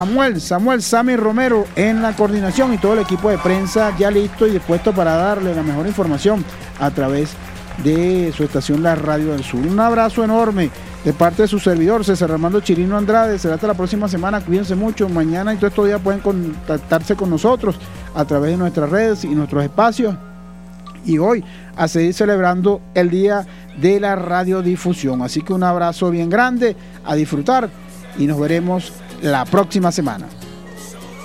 Samuel Sammy Romero en la coordinación y todo el equipo de prensa ya listo y dispuesto para darle la mejor información a través de su estación La Radio del Sur. Un abrazo enorme de parte de su servidor César Armando Chirino Andrade. Será hasta la próxima semana, cuídense mucho. Mañana y todos estos días pueden contactarse con nosotros a través de nuestras redes y nuestros espacios. Y hoy a seguir celebrando el Día de la Radiodifusión. Así que un abrazo bien grande, a disfrutar y nos veremos la próxima semana.